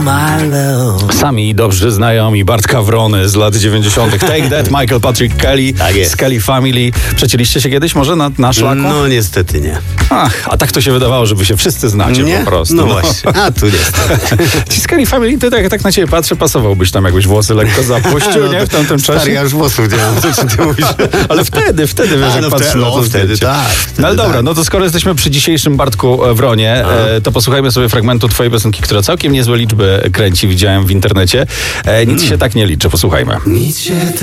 my love. Sami dobrzy znajomi Bartka Wrony z lat 90. Take That, Michael Patrick Kelly Tak jest. z Kelly Family. Przecięliście się kiedyś może na szlaku? No niestety nie. Ach, a tak to się wydawało, żeby się wszyscy znacie Nie? po prostu. No właśnie. A tu niestety. Ci z Kelly Family, ty tak na ciebie patrzę, pasowałbyś tam jakbyś włosy lekko zapuścił, nie? W tamtym Stary, czasie. ja już włosów nie mam, co ty mówisz? Ale wtedy wiesz, jak patrzę na to wtedy zdjęcie. tak. No ale wtedy dobra, tak. no to skoro jesteśmy przy dzisiejszym Bartku Wronie, to posłuchajmy sobie fragmentu twojej piosenki, która całkiem niezłe liczby kręci, widziałem w internecie. Nic się tak nie liczy, posłuchajmy. Nic się